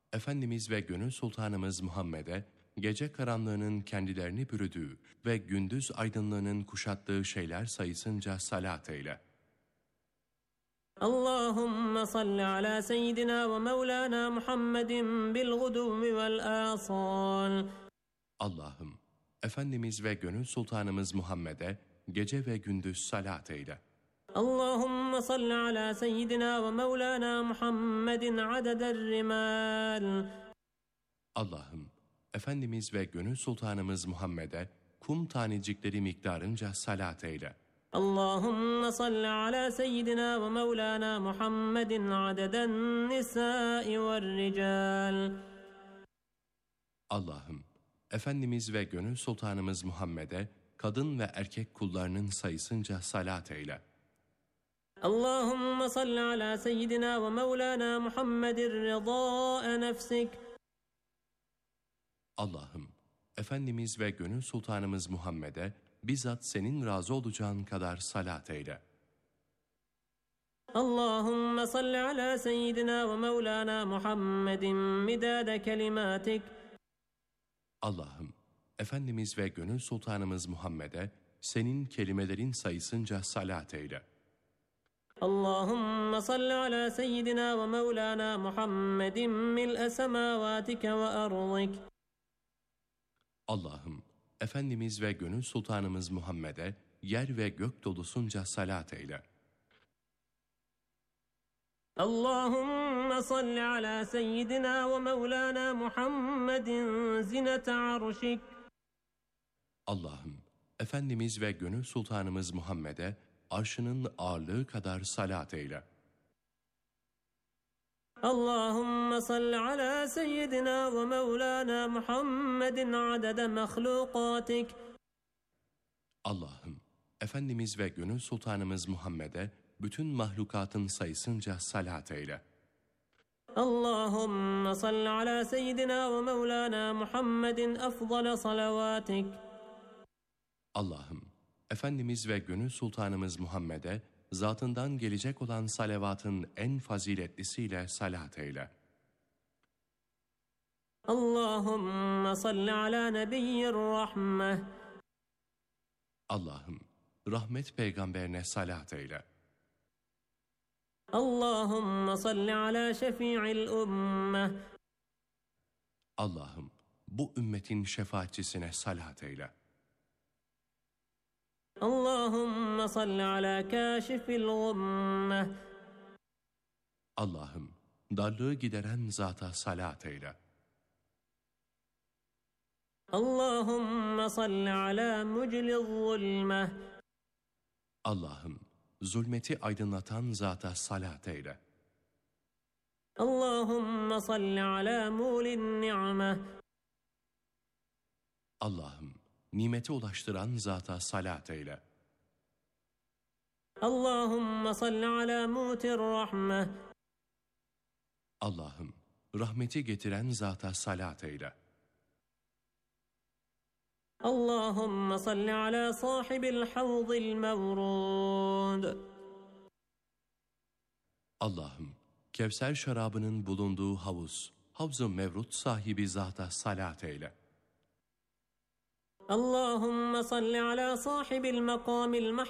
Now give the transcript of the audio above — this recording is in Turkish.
Efendimiz ve Gönül Sultanımız Muhammed'e gece karanlığının kendilerini bürüdüğü ve gündüz aydınlığının kuşattığı şeyler sayısınca salat eyle. Allahümme salli ala seyyidina ve mevlana Muhammedin bil guduvi vel asal. Allah'ım, Efendimiz ve Gönül Sultanımız Muhammed'e gece ve gündüz salat eyle. Allahümme salli ala seyyidina ve mevlana Muhammedin adeder rimal. Allah'ım, Efendimiz ve Gönül Sultanımız Muhammed'e kum tanecikleri miktarınca salat eyle. Allahümme salli ala seyyidina ve mevlana Muhammedin adeden nisai ve rical. Allah'ım, Efendimiz ve Gönül Sultanımız Muhammed'e kadın ve erkek kullarının sayısınca salat eyle. Allahümme salli ala seyyidina ve mevlana Muhammedin rıdâ'a nefsik. Allah'ım, Efendimiz ve Gönül Sultanımız Muhammed'e bizzat senin razı olacağın kadar salat eyle. Allahümme salli ala seyyidina ve mevlana Muhammedin midâde kelimatik. Allah'ım, Efendimiz ve Gönül Sultanımız Muhammed'e senin kelimelerin sayısınca salat eyle. Allahümme salli ala seyyidina ve mevlana Muhammedin mil'e semâvâtike ve arzik. Allah'ım, Efendimiz ve Gönül Sultanımız Muhammed'e yer ve gök dolusunca salat eyle. Allahümme salli ala seyyidina ve mevlana Muhammedin zinete arşik. Allah'ım, Efendimiz ve Gönül Sultanımız Muhammed'e arşının ağırlığı kadar salat eyle. Allahümme salli ala seyyidina ve mevlana Muhammedin adede mahlukatik. Allah'ım, Efendimiz ve Gönül Sultanımız Muhammed'e bütün mahlukatın sayısınca salat eyle. Allahümme salli ala seyyidina ve mevlana Muhammedin afdala salavatik. Allah'ım, Efendimiz ve Gönül Sultanımız Muhammed'e zatından gelecek olan salavatın en faziletlisiyle salat eyle. Allahümme salli ala nebiyyir rahmeh. Allah'ım, rahmet peygamberine salat eyle. Allahümme salli ala şefi'il ümmeh. Allah'ım, bu ümmetin şefaatçisine salat eyle. Allahümme salli ala kâşifil gummeh. Allah'ım, darlığı gideren zata salat eyle. Allahümme salli ala mucliz zulmeh. Allah'ım, zulmeti aydınlatan zata salat eyle. Allahümme salli ala mulin ni'meh. Allah'ım, nimeti ulaştıran zata salat eyle. Allahümme salli ala mutir rahmeh. Allah'ım, rahmeti getiren zata salat eyle. Allahümme salli ala sahibil havzil mevrud. Allah'ım, Kevser şarabının bulunduğu havuz, Havz-ı Mevrut sahibi zata salat eyle. Allahümme salli ala sahibil makamil